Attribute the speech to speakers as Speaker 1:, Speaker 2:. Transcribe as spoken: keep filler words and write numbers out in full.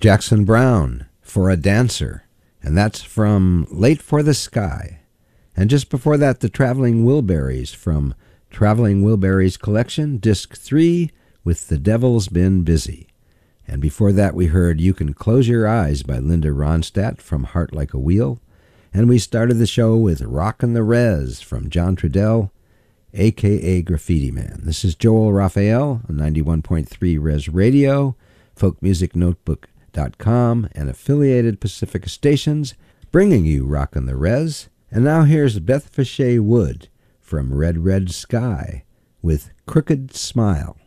Speaker 1: Jackson Browne, For a Dancer, and that's from Late for the Sky. And just before that, the Traveling Wilburys from Traveling Wilburys Collection, Disc three, with The Devil's Been Busy. And before that, we heard You Can Close Your Eyes by Linda Ronstadt from Heart Like a Wheel. And we started the show with Rockin' the Res from John Trudell, a k a. Graffiti Man. This is Joel Raphael on ninety-one point three Res Radio, folk music notebook dot com, and affiliated Pacifica stations, bringing you Rockin' the Res. And now here's Beth Fache Wood from Red Red Sky with Crooked Smile.